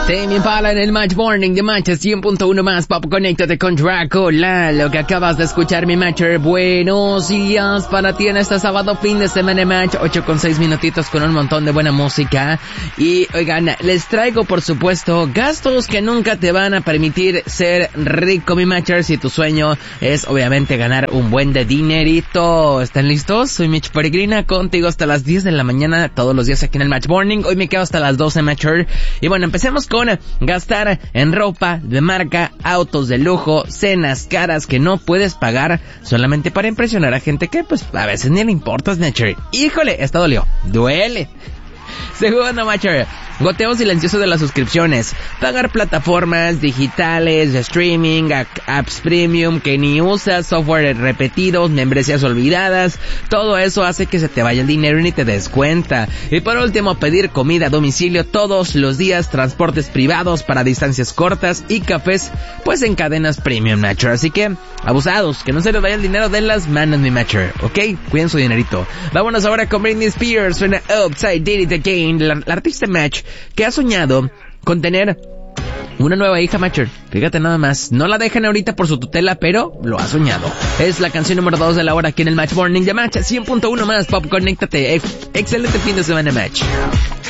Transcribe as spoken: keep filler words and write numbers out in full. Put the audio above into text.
Tame Impala en el Match Morning de Match cien punto uno más Pop. Conéctate con Dracula. Lo que acabas de escuchar, mi Matcher. Buenos días para ti en este sábado, fin de semana Match. ocho con seis minutitos con un montón de buena música. Y oigan, les traigo por supuesto gastos que nunca te van a permitir ser rico, mi Matcher. Si tu sueño es obviamente ganar un buen de dinerito. ¿Están listos? Soy Mitch Peregrina, contigo hasta las diez de la mañana todos los días aquí en el Match Morning. Hoy me quedo hasta las doce, Matcher. Y bueno, empecemos con gastar en ropa de marca, autos de lujo, cenas caras que no puedes pagar solamente para impresionar a gente que pues a veces ni le importas, Matcher. Híjole, esto dolió, duele. Segundo, Matcher, goteo silencioso de las suscripciones. Pagar plataformas digitales, de streaming, apps premium que ni usas, software repetidos, membresías olvidadas. Todo eso hace que se te vaya el dinero y ni te des cuenta. Y por último, pedir comida a domicilio todos los días, transportes privados para distancias cortas y cafés pues en cadenas premium, Matcher. Así que, abusados, que no se les vaya el dinero de las manos, mi Matcher, ¿ok? Cuiden su dinerito. Vámonos ahora con Britney Spears, suena Upside Did It Again, la, la artista Match que ha soñado con tener una nueva hija, Matcher. Fíjate nada más, no la dejan ahorita por su tutela, pero lo ha soñado. Es la canción número dos de la hora aquí en el Match Morning de Match cien punto uno más Pop. Conéctate. Excelente fin de semana, Match.